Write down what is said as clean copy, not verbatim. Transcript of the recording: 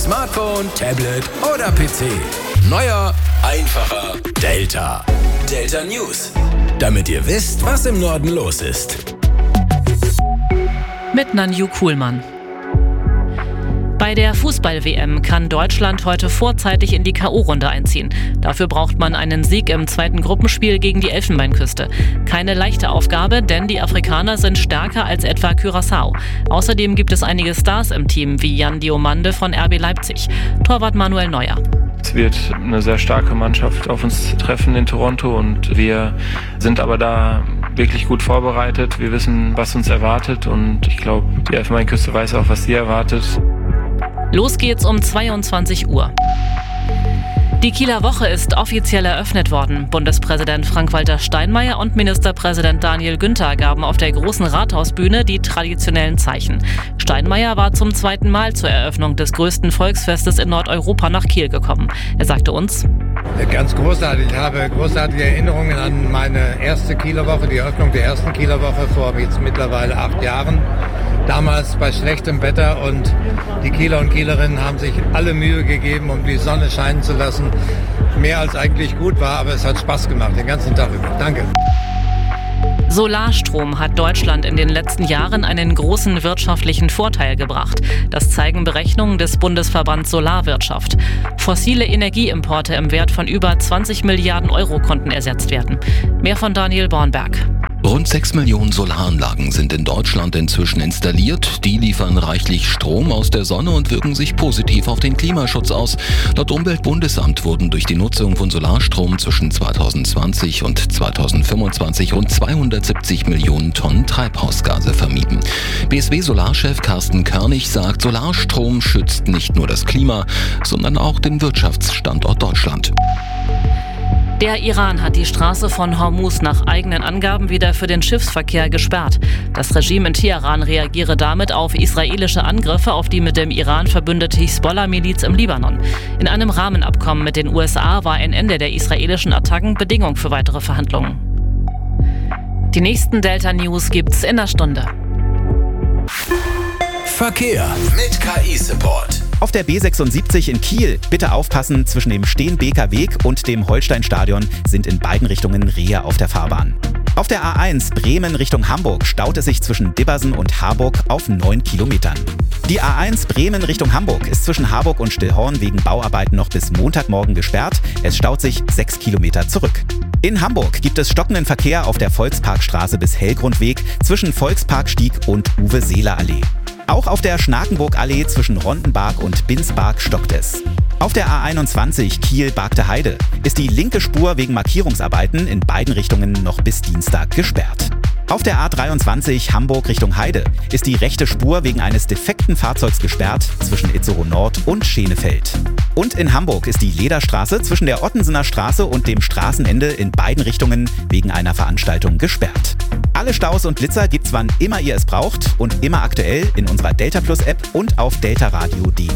Smartphone, Tablet oder PC. Neuer, einfacher Delta. Delta News. Damit ihr wisst, was im Norden los ist. Mit Nanju Kuhlmann. Bei der Fußball-WM kann Deutschland heute vorzeitig in die K.O.-Runde einziehen. Dafür braucht man einen Sieg im zweiten Gruppenspiel gegen die Elfenbeinküste. Keine leichte Aufgabe, denn die Afrikaner sind stärker als etwa Curaçao. Außerdem gibt es einige Stars im Team, wie Jan Diomande von RB Leipzig. Torwart Manuel Neuer. Es wird eine sehr starke Mannschaft auf uns treffen in Toronto und wir sind aber da wirklich gut vorbereitet. Wir wissen, was uns erwartet und ich glaube, die Elfenbeinküste weiß auch, was sie erwartet. Los geht's um 22 Uhr. Die Kieler Woche ist offiziell eröffnet worden. Bundespräsident Frank-Walter Steinmeier und Ministerpräsident Daniel Günther gaben auf der großen Rathausbühne die traditionellen Zeichen. Steinmeier war zum zweiten Mal zur Eröffnung des größten Volksfestes in Nordeuropa nach Kiel gekommen. Er sagte uns: Ganz großartig. Ich habe großartige Erinnerungen an meine erste Kieler Woche, die Eröffnung der ersten Kieler Woche vor jetzt mittlerweile 8 Jahren. Damals bei schlechtem Wetter und die Kieler und Kielerinnen haben sich alle Mühe gegeben, um die Sonne scheinen zu lassen. Mehr als eigentlich gut war, aber es hat Spaß gemacht, den ganzen Tag über. Danke. Solarstrom hat Deutschland in den letzten Jahren einen großen wirtschaftlichen Vorteil gebracht. Das zeigen Berechnungen des Bundesverbands Solarwirtschaft. Fossile Energieimporte im Wert von über 20 Milliarden Euro konnten ersetzt werden. Mehr von Daniel Bornberg. Rund 6 Millionen Solaranlagen sind in Deutschland inzwischen installiert. Die liefern reichlich Strom aus der Sonne und wirken sich positiv auf den Klimaschutz aus. Laut Umweltbundesamt wurden durch die Nutzung von Solarstrom zwischen 2020 und 2025 rund 270 Millionen Tonnen Treibhausgase vermieden. BSW-Solarchef Carsten Körnig sagt, Solarstrom schützt nicht nur das Klima, sondern auch den Wirtschaftsstandort Deutschland. Der Iran hat die Straße von Hormuz nach eigenen Angaben wieder für den Schiffsverkehr gesperrt. Das Regime in Teheran reagiere damit auf israelische Angriffe auf die mit dem Iran verbündete Hisbollah-Miliz im Libanon. In einem Rahmenabkommen mit den USA war ein Ende der israelischen Attacken Bedingung für weitere Verhandlungen. Die nächsten Delta-News gibt's in einer Stunde. Verkehr mit KI-Support. Auf der B76 in Kiel, bitte aufpassen, zwischen dem Steenbeker Weg und dem Holsteinstadion sind in beiden Richtungen Rehe auf der Fahrbahn. Auf der A1 Bremen Richtung Hamburg staut es sich zwischen Dibbersen und Harburg auf 9 Kilometern. Die A1 Bremen Richtung Hamburg ist zwischen Harburg und Stillhorn wegen Bauarbeiten noch bis Montagmorgen gesperrt. Es staut sich 6 Kilometer zurück. In Hamburg gibt es stockenden Verkehr auf der Volksparkstraße bis Hellgrundweg zwischen Volksparkstieg und Uwe-Seeler-Allee. Auch auf der Schnakenburg-Allee zwischen Rondenbark und Binsbark stockt es. Auf der A21 Kiel-Bargteheide ist die linke Spur wegen Markierungsarbeiten in beiden Richtungen noch bis Dienstag gesperrt. Auf der A23 Hamburg Richtung Heide ist die rechte Spur wegen eines defekten Fahrzeugs gesperrt zwischen Itzehoe Nord und Schenefeld. Und in Hamburg ist die Lederstraße zwischen der Ottensener Straße und dem Straßenende in beiden Richtungen wegen einer Veranstaltung gesperrt. Alle Staus und Blitzer gibt's wann immer ihr es braucht und immer aktuell in unserer Delta Plus App und auf deltaradio.de.